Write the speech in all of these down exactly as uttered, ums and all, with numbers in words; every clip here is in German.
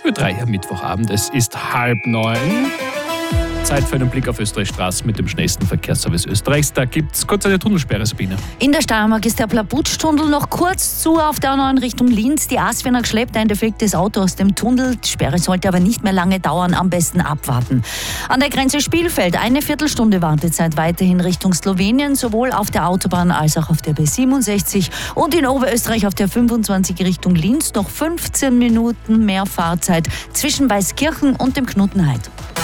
Ö drei am Mittwochabend. Es ist halb neun. Zeit für einen Blick auf Österreichs Straßen mit dem schnellsten Verkehrsservice Österreichs. Da gibt es kurz eine Tunnelsperre, Sabine. In der Steiermark ist der Plabutsch-Tunnel noch kurz zu auf der A neun Richtung Linz. Die Asfinag schleppt ein defektes Auto aus dem Tunnel. Die Sperre sollte aber nicht mehr lange dauern, am besten abwarten. An der Grenze Spielfeld eine Viertelstunde Wartezeit weiterhin Richtung Slowenien, sowohl auf der Autobahn als auch auf der B siebenundsechzig. Und in Oberösterreich auf der fünfundzwanzig Richtung Linz noch fünfzehn Minuten mehr Fahrzeit zwischen Weißkirchen und dem Knuttenheid.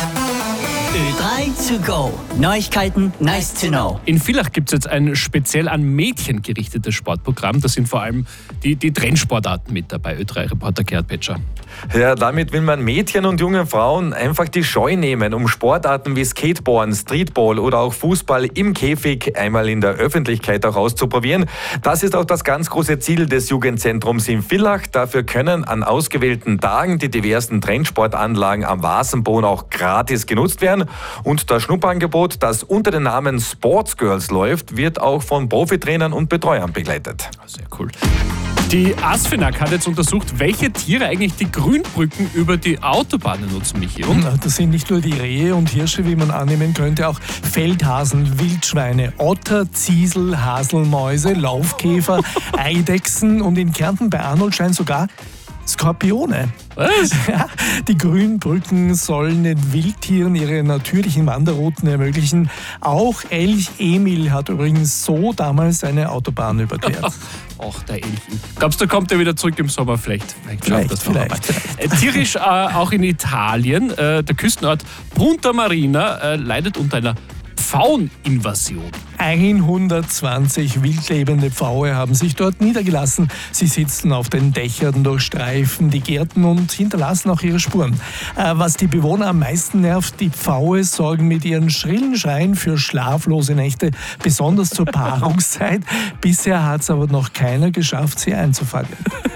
Ö drei to go. Neuigkeiten, nice to know. In Villach gibt es jetzt ein speziell an Mädchen gerichtetes Sportprogramm. Da sind vor allem die, die Trendsportarten mit dabei. Ö drei-Reporter Gerhard Petscher. Ja, damit will man Mädchen und jungen Frauen einfach die Scheu nehmen, um Sportarten wie Skateboarden, Streetball oder auch Fußball im Käfig einmal in der Öffentlichkeit auch auszuprobieren. Das ist auch das ganz große Ziel des Jugendzentrums in Villach. Dafür können an ausgewählten Tagen die diversen Trendsportanlagen am Wasenboden auch gratis genutzt werden. Und das Schnupperangebot, das unter dem Namen Sports Girls läuft, wird auch von Profitrainern und Betreuern begleitet. Sehr cool. Die Asfinag hat jetzt untersucht, welche Tiere eigentlich die Grünbrücken über die Autobahnen nutzen, Michi. Und? Das sind nicht nur die Rehe und Hirsche, wie man annehmen könnte, auch Feldhasen, Wildschweine, Otter, Ziesel, Haselmäuse, Laufkäfer, Eidechsen und in Kärnten bei Arnoldschein sogar Skorpione. Was? Ja, die Grünbrücken sollen den Wildtieren ihre natürlichen Wanderrouten ermöglichen. Auch Elch Emil hat übrigens so damals eine Autobahn überquert. Ach, der Elch. Glaubst du, kommt er wieder zurück im Sommer? Vielleicht. Vielleicht, das vielleicht, vielleicht. Äh, tierisch äh, auch in Italien. Äh, der Küstenort Punta Marina äh, leidet unter einer Pfaueninvasion. hundertzwanzig wildlebende Pfaue haben sich dort niedergelassen. Sie sitzen auf den Dächern, durchstreifen die Gärten und hinterlassen auch ihre Spuren. Äh, was die Bewohner am meisten nervt, die Pfaue sorgen mit ihren schrillen Schreien für schlaflose Nächte, besonders zur Paarungszeit. Bisher hat es aber noch keiner geschafft, sie einzufangen.